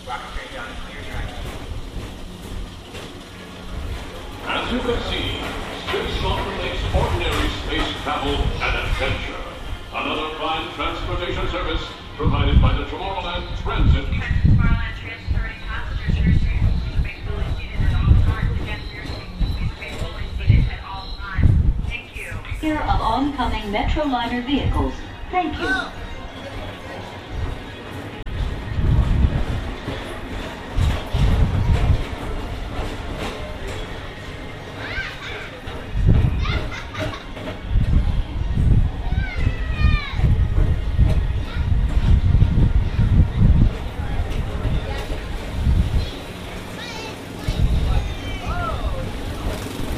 As you can see, Space Mountain makes ordinary space travel an adventure. Another fine transportation service provided by the Tomorrowland Transit. Tomorrowland transporting passengers here soon. Please remain fully seated at all times. Again, for your safety, please remain fully seated at all times. Thank you. Clear of oncoming Metroliner vehicles. Thank you.